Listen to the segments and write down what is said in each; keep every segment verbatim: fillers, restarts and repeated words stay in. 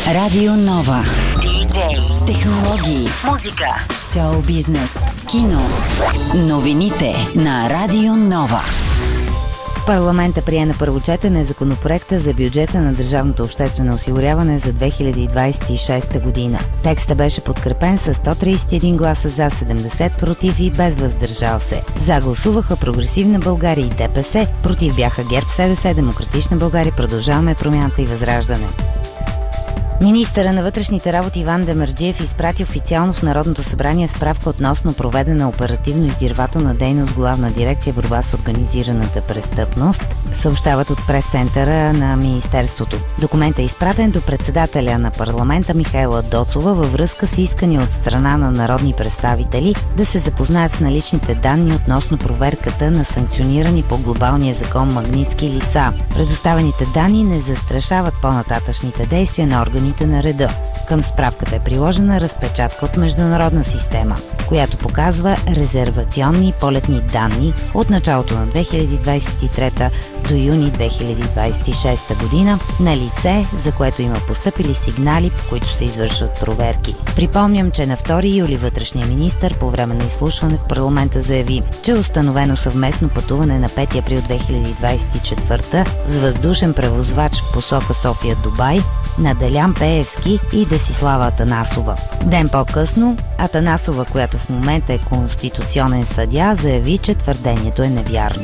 Радио Нова. Диджей. Технологии. Музика. Шоу бизнес. Кино. Новините на Радио Нова. Парламентът прие на първо четене законопроекта за бюджета на Държавното обществено осигуряване за две хиляди двадесет и шеста година. Текстът беше подкрепен с сто тридесет и един гласа за, седемдесет против и без въздържал се. За гласуваха Прогресивна България и ДПС, против бяха ГЕРБ, СДС, Демократична България, Продължаваме промяната и Възраждане. Министърът на вътрешните работи Иван Демерджиев изпрати официално в Народното събрание справка относно проведена оперативно-издирвателна дейност в Главна дирекция борба с организираната престъпност, съобщават от прес-центъра на Министерството. Документът е изпратен до председателя на парламента Михаела Доцова във връзка с искани от страна на народни представители да се запознаят с наличните данни относно проверката на санкционирани по глобалния закон Магнитски лица. Предоставените данни не застрашават по-нататъчните действия на органи на реда. Към справката е приложена разпечатка от международна система, която показва резервационни полетни данни от началото на две хиляди двадесет и трета до юни две хиляди двадесет и шеста година на лице, за което има постъпили сигнали, по които се извършват проверки. Припомням, че на втори юли вътрешният министър по време на изслушване в парламента заяви, че е установено съвместно пътуване на пети април две хиляди двадесет и четвърта с въздушен превозвач в посока София-Дубай на Делян Пеевски и Десислава Атанасова. Ден по-късно Атанасова, която в момента е конституционен съдия, заяви, че твърдението е невярно.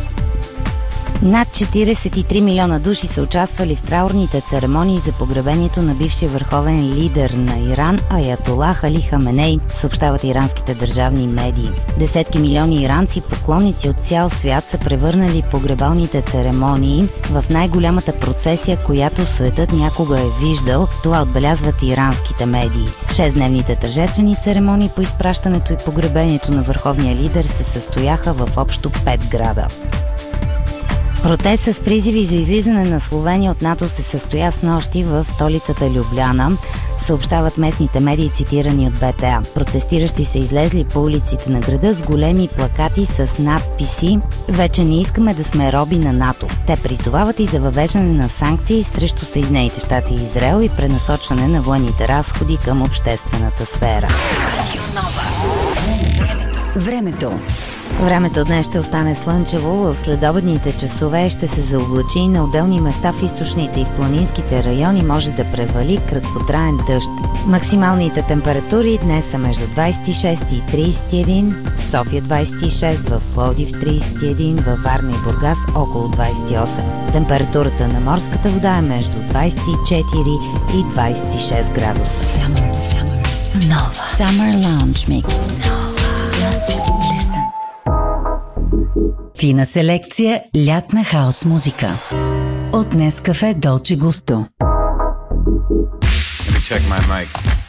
Над четиридесет и три милиона души са участвали в траурните церемонии за погребението на бившия върховен лидер на Иран Аятолах Али Хаменей, съобщават иранските държавни медии. Десетки милиони иранци, поклонници от цял свят, са превърнали погребалните церемонии в най-голямата процесия, която светът някога е виждал. Това отбелязват иранските медии. Шестдневните тържествени церемонии по изпращането и погребението на върховния лидер се състояха в общо пет града. Протест с призиви за излизане на Словения от НАТО се състоя снощи в столицата Любляна, съобщават местните медии, цитирани от Б Т А. Протестиращи са излезли по улиците на града с големи плакати с надписи «Вече не искаме да сме роби на НАТО». Те призовават и за въвеждане на санкции срещу Съединените щати и Израел и пренасочване на военните разходи към обществената сфера. Времето. Времето днес ще остане слънчево, в следобедните часове ще се заоблачи и на отделни места в източните и в планинските райони може да превали краткотраен дъжд. Максималните температури днес са между двадесет и шест и тридесет и един, в София двадесет и шест, в Пловдив тридесет и един, във Варна и Бургас около двадесет и осем. Температурата на морската вода е между двадесет и четири и двадесет и шест градуса. Summer, summer, Nova. Summer Lounge Mix. Just listen. Фина селекция лятна хаос музика. От Нескафе Долче Густо. Let me check my mic.